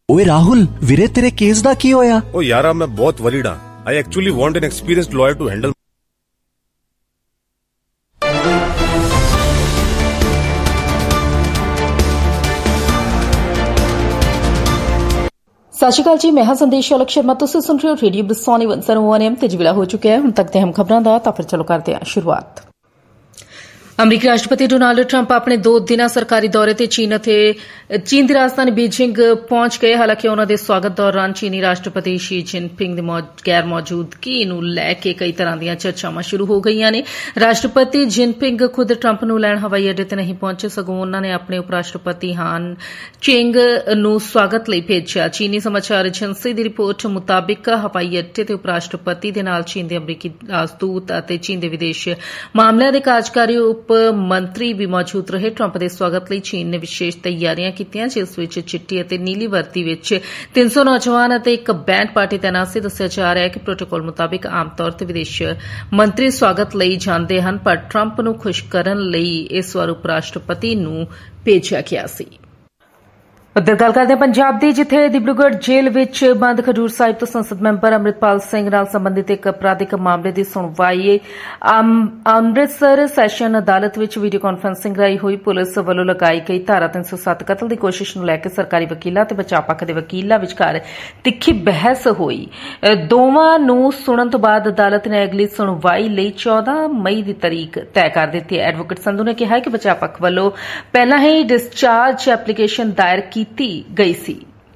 ओए राहुल वीरे तेरे केस दा की होया? ओ यारा मैं बहुत वरीड हां। I actually want an experienced lawyer to handle. सत श्री अकाल जी, मैं हां संदेश अलग शर्मा। तुसीं सुन रहे हो रेडियो बरसाने 101 FM ते जी वेला हो चुका है। हुण तक दे हम खबरां दा तां फिर चलो करदे हां शुरुआत। अमरीकी राष्ट्रपति डोनाल्ड ट्रंप अपने 2 दिना सरकारी दौरे ते चीन दी राजधानी बीजिंग पहुंच गए। हालांकि उन्हां दे स्वागत दौरान चीनी राष्ट्रपति शी जिनपिंग दी गैर मौजूदगी नूं लैके कई तरह दीआं चर्चावां शुरू हो गईआं ने। राष्ट्रपति जिनपिंग खुद ट्रंप नूं लैण हवाई अड्डे ते नहीं पहुंचे, सगों उन्हां ने अपने उपराष्ट्रपति हान चेंग नूं स्वागत लई भेजिआ। चीनी समाचार एजेंसी दी रिपोर्ट मुताबिक हवाई अड्डे ते उपराष्ट्रपति दे नाल चीन दे अमरीकी राजदूत अते चीन दे विदेश मामलिਆਂ ਦੇ कार्यकारी मंत्री भी मौजूद रहे। ट्रंप के स्वागत लई चीन ने विशेष तैयारियां कीतियां, जिस विच चिट्टी अते नीली वर्दी विच 300 नौजवान अते एक बैंड पार्टी तैनात सी। दस्सिया जा रहा है कि प्रोटोकॉल मुताबिक आम तौर ते विदेश मंत्री स्वागत लई जांदे हन, पर ट्रंप नूं खुश करन लई इस वार उपराष्ट्रपति नूं भेजिआ गया सी। उधर गल करदे पंजाब दी, जिथे डिब्रूगढ़ जेल विच बंद खडूर साहिब तो संसद मैंबर अमृतपाल सिंह नाल संबंधित एक अपराधिक मामले की सुनवाई अमृतसर सैशन अदालत विच वीडियो कांफ्रेंसिंग राही हुई। पुलिस वल्लों लगाई गई धारा 307 कतल की कोशिश नूं लैके सरकारी वकीलां ते बचाव पक्ष दे वकीलां विचकार तिखी बहस हुई। दोवां नूं सुणन तो बाद अदालत ने अगली सुनवाई लई 14 मई की तारीख तय कर दित्ती है। एडवोकेट संधू ने कहा कि बचाव पक्ष वल्लों पहलां ही डिस्चार्ज एप्लीकेशन दायर की गई सी।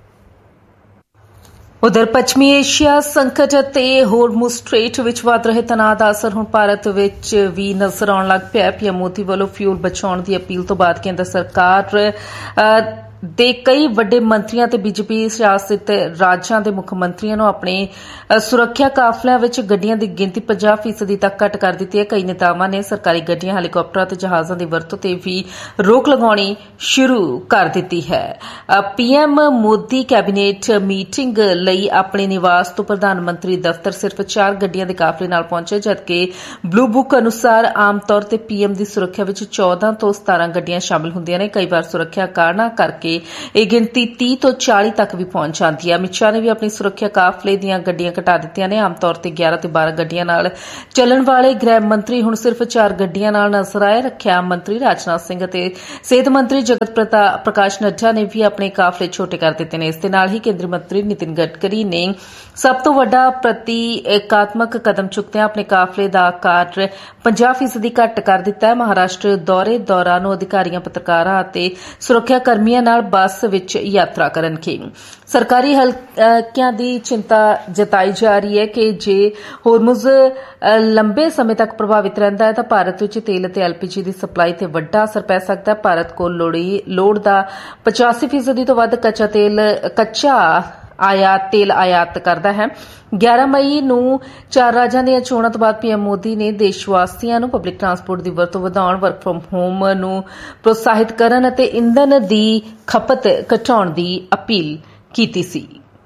उधर पश्चिमी एशिया संकट ते होर्मुज़ स्ट्रेट विच वध रहे तनाव दा असर हुण भारत विच भी नज़र आउण लग पिया। पीएम मोदी वल्लों फ्यूल बचाउण दी अपील तो बाद केंद्र सरकार दे कई वड्डे मंत्रियों ते बीजेपी शासित राज्यां दे मुख मंत्रियों नूं अपने सुरक्षा काफलिਆਂ विच गड्डियां दी गिनती 50% तक घट कर दित्ती है। कई नेतावां ने सरकारी गड्डियां, हेलीकॉप्टर ते जहाज़ां दी वरतों ते भी रोक लगाउणी शुरू कर दित्ती है। पीएम मोदी कैबिनेट मीटिंग लई अपने निवास तो प्रधानमंत्री दफ्तर सिर्फ 4 गड्डियां दे काफले नाल पहुंचे, जबकि ब्लू बुक अनुसार आम तौर ते पीएम दी सुरक्षा विच 14 तो 17 गड्डियां शामिल हुंदियां ने। कई बार सुरक्षा कारणा करके यह गिनती 30 तो 40 तक भी पहुंच जाती है। अमित शाह ने भी अपनी सुरक्षा काफले दीआं गड्डियां घटा दित्तियां ने। आम तौर ते 11 ते 12 गड्डियां नाल चलण वाले गृह मंत्री हुण सिर्फ 4 गड्डियां नाल नजर आए। रक्षा मंत्री राजनाथ सिंह ते सेहत मंत्री जगत प्रकाश नड्डा ने भी अपने काफले छोटे कर दित्ते ने। इस दे नाल ही केंद्रीय मंत्री नितिन गडकरी ने सब तो वड्डा प्रतीकात्मक कदम चुकदे अपने काफले दा आकार 50% घट कर दित्ता है। महाराष्ट्र दौरे दौरान अधिकारियों, पत्रकारां ते सुरक्षा कर्मियों नाल बस विच यात्रा करनगे। सरकारी हलकियां दी चिंता जताई जा रही है कि जे होर्मुज़ लंबे समय तक प्रभावित रहता है तो भारत विच तेल ते एलपीजी की सप्लाई ते वड्डा असर पै सकता है। भारत को लोड़ दा 85% तो वध कच्चा तेल आयात करता है। 11 मई नूं 4 राज्यां दीआं चोणां तो बाद पीएम मोदी ने देशवासियों नूं public transport the वरतों वधाउण, work from home नूं प्रोत्साहित करन अते ईंधन दी खपत घटाउण दी अपील कीती सी।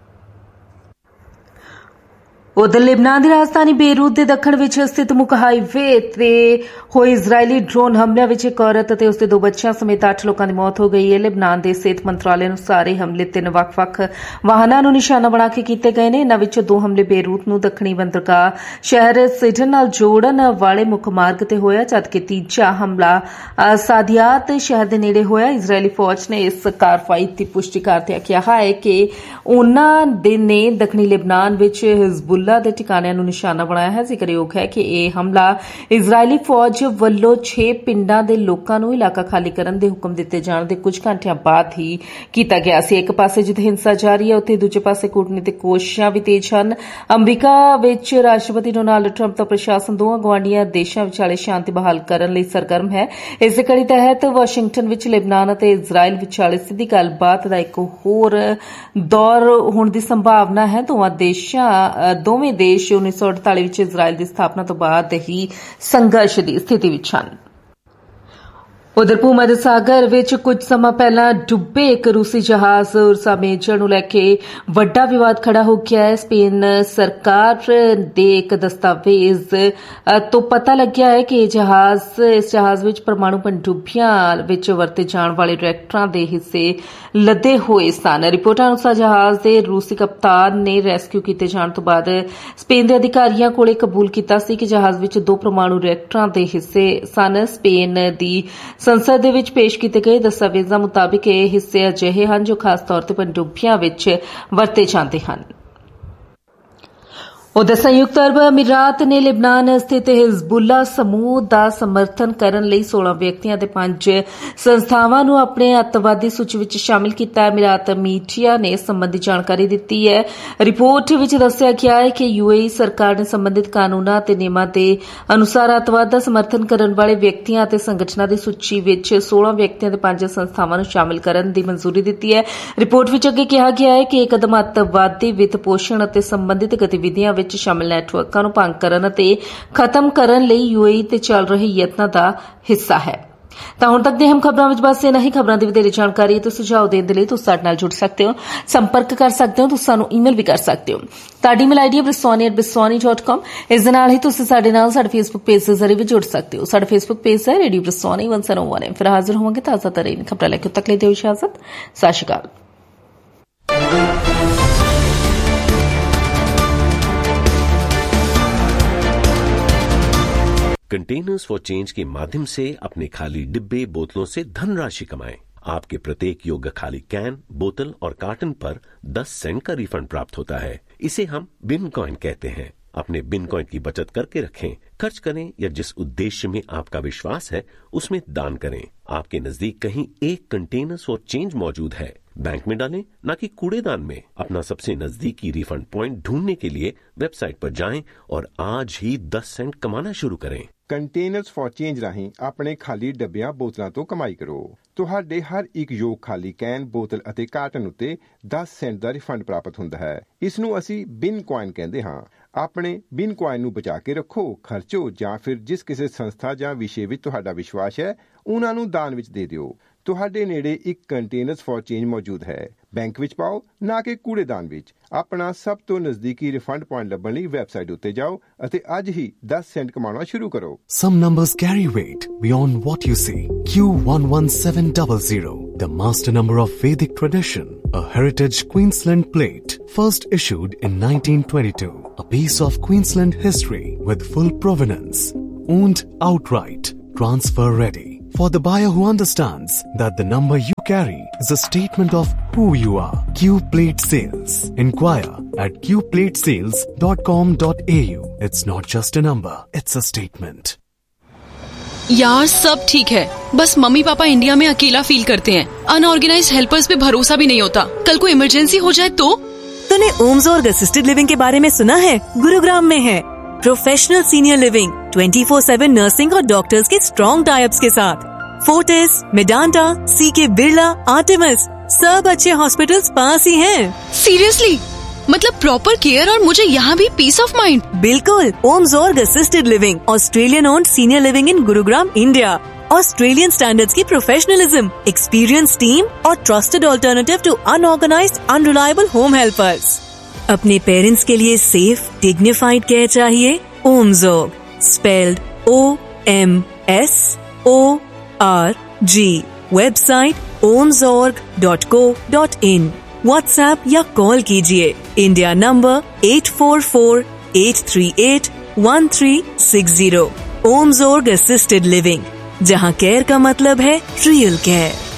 उधर लेबनान की राजधानी बेरूत के दखण विच स्थित मुख हाईवे ते होए इजरायली ड्रोन हमलिਆਂ विच एक औरत ते उसके 2 बच्चियां समेत 8 लोगों की मौत हो गई है। लेबनान के सेहत मंत्रालय अनुसार ये हमले 3 ਵੱਖ-ਵੱਖ वाहनों को निशाना बना के किए गए हैं। इन्हां विच 2 हमले बेरूत नूं दक्षिणी बंदरगाह शहर सिडन नाल जोड़न वाले मुख मार्ग ते होया, जबकि तीजा हमला सादियात शहर के नेड़े होया। इजरायली फौज ने इस कार्रवाई की पुष्टि करदे कहा है कि उन्हां ने दक्षिणी लेबनान विच हिजबुल्ला दे ठिकाणिਆਂ ਨੂੰ निशाना बनाया है। जिक्रयोग है कि यह हमला इजरायली फौज ਵੱਲੋਂ 6 ਪਿੰਡਾਂ ਦੇ ਲੋਕਾਂ ਨੂੰ ਇਲਾਕਾ ਖਾਲੀ ਕਰਨ ਦੇ ਹੁਕਮ ਦਿੱਤੇ ਜਾਣ ਦੇ ਕੁਝ ਘੰਟਿਆਂ ਬਾਅਦ ਹੀ ਕੀਤਾ ਗਿਆ ਸੀ। ਇੱਕ ਪਾਸੇ ਜਿੱਥੇ ਹਿੰਸਾ ਜਾਰੀ ਹੈ, ਉੱਥੇ ਦੂਜੇ ਪਾਸੇ ਕੂਟਨੀਤਿਕ ਕੋਸ਼ਿਸ਼ਾਂ ਵੀ ਤੇਜ਼ ਹਨ। ਅਮਰੀਕਾ ਵਿੱਚ ਰਾਸ਼ਟਰਪਤੀ ਡੋਨਾਲਡ ਟਰੰਪ ਦਾ ਪ੍ਰਸ਼ਾਸਨ ਦੋਵਾਂ ਗਵਾਂਢੀਆਂ ਦੇਸ਼ਾਂ ਵਿਚਾਲੇ ਸ਼ਾਂਤੀ ਬਹਾਲ ਕਰਨ ਲਈ ਸਰਗਰਮ ਹੈ। ਇਸ ਦੇ ਕੜੀ ਤਹਿਤ ਵਾਸ਼ਿੰਗਟਨ ਵਿੱਚ ਲੇਬਨਾਨ ਅਤੇ ਇਜ਼ਰਾਈਲ ਵਿਚਾਲੇ ਸਿੱਧੀ ਗੱਲਬਾਤ ਦਾ ਇੱਕ ਹੋਰ ਦੌਰ ਹੋਣ ਦੀ ਸੰਭਾਵਨਾ ਹੈ। ਦੋਵੇਂ देश 1948 ਵਿੱਚ इजराइल की स्थापना तो बाद ही संघर्ष की स्थिति विच हन। ਉਧਰ ਭੂ-ਮੱਧ ਸਾਗਰ ਵਿੱਚ ਕੁਝ ਸਮਾਂ ਪਹਿਲਾਂ ਡੁੱਬੇ ਇੱਕ ਰੂਸੀ ਜਹਾਜ਼ ਉਰਸਾ ਮੇਜਰ ਨੂੰ ਲੈ ਕੇ ਵੱਡਾ ਵਿਵਾਦ ਖੜਾ ਹੋ ਗਿਆ ਹੈ। ਸਪੇਨ ਸਰਕਾਰ ਦੇ ਇੱਕ ਦਸਤਾਵੇਜ਼ ਤੋਂ ਪਤਾ ਲੱਗਿਆ ਹੈ ਕਿ ਇਸ ਜਹਾਜ਼ ਵਿੱਚ ਪਰਮਾਣੂ ਪਣਡੁੱਬੀਆਂ ਵਿੱਚ ਵਰਤੇ ਜਾਣ ਵਾਲੇ ਰਿਐਕਟਰਾਂ ਦੇ ਹਿੱਸੇ ਲੱਦੇ ਹੋਏ ਸਨ। ਰਿਪੋਰਟਾਂ ਅਨੁਸਾਰ ਜਹਾਜ਼ ਦੇ ਰੂਸੀ ਕਪਤਾਨ ਨੇ ਰੈਸਕਿਊ ਕੀਤੇ ਜਾਣ ਤੋਂ ਬਾਅਦ ਸਪੇਨ ਦੇ ਅਧਿਕਾਰੀਆਂ ਕੋਲੇ ਕਬੂਲ ਕੀਤਾ ਸੀ ਕਿ ਜਹਾਜ਼ ਵਿੱਚ 2 ਪਰਮਾਣੂ ਰਿਐਕਟਰਾਂ ਦੇ ਹਿੱਸੇ ਸਨ। ਸਪੇਨ ਦੀ ਸੰਸਦ ਦੇ ਵਿੱਚ ਪੇਸ਼ ਕੀਤੇ ਗਏ ਦਸਤਾਵੇਜ਼ਾਂ ਮੁਤਾਬਿਕ ਇਹ ਹਿੱਸੇ ਅਜਿਹੇ ਹਨ ਜੋ ਖਾਸ ਤੌਰ ਤੇ ਪਣਡੁੱਬੀਆਂ ਵਿੱਚ ਵਰਤੇ ਜਾਂਦੇ ਹਨ। ਉਧਰ ਸੰਯੁਕਤ ਅਰਬ ਅਮੀਰਾਤ ਨੇ ਲਿਬਨਾਨ ਸਥਿਤ ਹਿਜ਼ਬੁੱਲਾ ਸਮੂਹ ਦਾ ਸਮਰਥਨ ਕਰਨ ਲਈ 16 ਵਿਅਕਤੀਆਂ ਤੇ 5 ਸੰਸਥਾਵਾਂ ਨੂੰ ਆਪਣੇ ਅੱਤਵਾਦੀ ਸੂਚੀ ਵਿੱਚ ਸ਼ਾਮਿਲ ਕੀਤਾ ਹੈ। ਅਮੀਰਾਤ ਮੀਡੀਆ ਨੇ ਇਸ ਸੰਬੰਧੀ ਜਾਣਕਾਰੀ ਦਿੱਤੀ ਹੈ। ਰਿਪੋਰਟ ਵਿੱਚ ਦੱਸਿਆ ਗਿਆ ਹੈ ਕਿ UAE ਸਰਕਾਰ ਨੇ ਸੰਬੰਧਿਤ ਕਾਨੂੰਨਾਂ ਤੇ ਨਿਯਮਾਂ ਦੇ ਅਨੁਸਾਰ ਅੱਤਵਾਦ ਦਾ ਸਮਰਥਨ ਕਰਨ ਵਾਲੇ ਵਿਅਕਤੀਆਂ ਅਤੇ ਸੰਗਠਨਾਂ ਦੀ ਸੂਚੀ ਵਿੱਚ 16 ਵਿਅਕਤੀਆਂ ਤੇ 5 ਸੰਸਥਾਵਾਂ ਨੂੰ ਸ਼ਾਮਿਲ ਕਰਨ ਦੀ ਮਨਜ਼ੂਰੀ ਦਿੱਤੀ ਹੈ। ਰਿਪੋਰਟ ਵਿੱਚ ਅੱਗੇ ਕਿਹਾ ਗਿਆ ਹੈ ਕਿ ਇਹ ਕਦਮ ਅੱਤਵਾਦੀ ਵਿੱਤ ਪੋਸ਼ਣ ਅਤੇ ਸੰਬੰਧਿਤ ਗਤੀਵਿਧੀਆਂ ਵਿੱਚ ਸ਼ਾਮਿਲ ਨੈਟਵਰਕਾਂ ਨੂੰ ਭੰਗ ਕਰਨ ਅਤੇ ਖਤਮ ਕਰਨ ਲਈ UAE ਤੇ ਚੱਲ ਰਹੇ ਯਤਨਾਂ ਦਾ ਹਿੱਸਾ ਹੈ। ਤਾਂ ਹੁਣ ਤੱਕ ਦੀਆਂ ਅਹਿਮ ਖਬਰਾਂ ਵਿੱਚ ਬਸ ਇਨ੍ਹਾਂ ਹੀ ਖਬਰਾਂ ਦੀ ਵਧੇਰੇ ਜਾਣਕਾਰੀ ਤੇ ਸੁਝਾਅ ਦੇਣ ਦੇ ਲਈ ਤੁਸੀਂ ਸਾਡੇ ਨਾਲ ਜੁੜ ਸਕਦੇ ਹੋ, ਸੰਪਰਕ ਕਰ ਸਕਦੇ ਹੋ, ਤੁਸੀਂ ਸਾਨੂੰ ਈਮੇਲ ਵੀ ਕਰ ਸਕਦੇ ਹੋ। ਸਾਡੀ ਈਮੇਲ ਆਈਡੀ ਹੈ bressoni@bressoni.com। ਇਸ ਦੇ ਨਾਲ ਹੀ ਤੁਸੀਂ ਸਾਡੇ ਨਾਲ ਸਾਡੇ ਫੇਸਬੁੱਕ ਪੇਜ ਦੇ ਜ਼ਰੀਏ ਵੀ ਜੁੜ ਸਕਦੇ ਹੋ। ਸਾਡਾ ਫੇਸਬੁੱਕ ਪੇਜ ਹੈ ਰੇਡੀਓ ਬ੍ਰੈਸੋਨੀ 101। ਫਿਰ ਹਾਜ਼ਰ ਹੋਵਾਂਗੇ ਤਾਜ਼ਾ ਤਰੀਨ ਖਬਰਾਂ ਲੈ ਕੇ। ਤੱਕ ਲਈ ਦਿਓ ਇਜਾਜ਼ਤ। ਸਤਿ ਸ਼੍ਰੀ ਅਕਾਲ। कंटेनर्स फॉर चेंज के माध्यम से अपने खाली डिब्बे बोतलों से धनराशि कमाएं। आपके प्रत्येक योग्य खाली कैन, बोतल और कार्टन पर 10 सेंट का रिफंड प्राप्त होता है। इसे हम बिन कॉइन कहते हैं। अपने बिन कॉइन की बचत करके रखें, खर्च करें या जिस उद्देश्य में आपका विश्वास है उसमें दान करें। आपके नजदीक कहीं एक कंटेनर्स फॉर चेंज मौजूद है, बैंक में डालें ना कि कूड़ेदान में। अपना सबसे नजदीकी रिफंड पॉइंट ढूंढने के लिए वेबसाइट पर जाएं और आज ही 10 सेंट कमाना शुरू करें। ਕੰਟੇਨਰਸ ਫॉर ਚੇਂਜ ਰਾਹੀਂ ਆਪਣੇ ਖਾਲੀ ਡੱਬਿਆਂ ਬੋਤਲਾਂ ਤੋਂ ਕਮਾਈ ਕਰੋ। ਤੁਹਾਡੇ ਹਰ ਇੱਕ ਯੋਗ ਖਾਲੀ ਕੈਨ, ਬੋਤਲ ਅਤੇ ਕਾਰਟਨ ਉੱਤੇ 10 ਸੈਂਟ ਦਾ ਰਿਫੰਡ ਪ੍ਰਾਪਤ ਹੁੰਦਾ ਹੈ। ਇਸ ਨੂੰ ਅਸੀਂ ਬਿਨ ਕੁਆਇਨ ਕਹਿੰਦੇ ਹਾਂ। ਆਪਣੇ ਬਿਨ ਕੁਆਇਨ ਨੂੰ ਬਚਾ ਕੇ ਰੱਖੋ, ਖਰਚੋ ਜਾਂ ਫਿਰ ਜਿਸ ਕਿਸੇ ਸੰਸਥਾ ਜਾਂ ਵਿਸ਼ੇ ਵਿੱਚ ਤੁਹਾਡਾ ਵਿਸ਼ਵਾਸ ਹੈ ਉਹਨਾਂ ਨੂੰ ਦਾਨ ਵਿੱਚ ਦੇ ਦਿਓ। ਤੁਹਾਡੇ ਨੇੜੇ ਇੱਕ ਕੰਟੇਨਰਸ ਫॉर ਚੇਂਜ ਮੌਜੂਦ ਹੈ। ਬੈਂਕ ਵਿੱਚ ਪਾਓ ਨਾ ਕਿ ਕੂੜੇਦਾਨ ਵਿੱਚ। ਆਪਣਾ ਸਭ ਤੋਂ ਨਜ਼ਦੀਕੀ ਰਿਫੰਡ ਪੁਆਇੰਟ ਲੱਭਣ ਲਈ ਵੈਬਸਾਈਟ ਉੱਤੇ ਜਾਓ ਅਤੇ ਅੱਜ ਹੀ 10 ਸੈਂਟ ਕਮਾਉਣਾ ਸ਼ੁਰੂ ਕਰੋ। Some numbers carry weight beyond what you see. Q11700, the master number of Vedic tradition, a heritage Queensland plate, first issued in 1922. A piece of Queensland history with full provenance, owned outright, transfer ready. For the buyer who understands that the number you carry is a statement of who you are. Q Plate Sales. Inquire at qplatesales.com.au. It's not just a number, it's a statement. यार सब ठीक है, बस mummy papa India में अकेला feel करते हैं। Unorganised helpers पे भरोसा भी नहीं होता। कल को इमरजेंसी हो जाए तो? तूने ओम्सोर्ग असिस्टेड लिविंग के बारे में सुना है? गुरुग्राम में है प्रोफेशनल सीनियर लिविंग, 24/7 नर्सिंग और डॉक्टर्स के स्ट्रॉन्ग टाइप्स के साथ। फोर्टिस, मेडांटा, सीके बिरला, आर्टेमिस, सब अच्छे हॉस्पिटल्स पास ही हैं। सीरियसली? मतलब प्रॉपर केयर और मुझे यहाँ भी पीस ऑफ माइंड। बिल्कुल। ओम्सोर्ग assisted living, Australian owned senior living in Gurugram, India. Australian standards की प्रोफेशनलिज्म, एक्सपीरियंस टीम और trusted alternative to unorganised unreliable home helpers. अपने पेरेंट्स के लिए सेफ डिग्निफाइड केयर चाहिए? ओम्सोर्ग, spelled OMSORG। Website omsorg.co.in। WhatsApp या call कीजिए। India number 8448381360। ओम्सोर्ग assisted living, जहां care का मतलब है रियल केयर।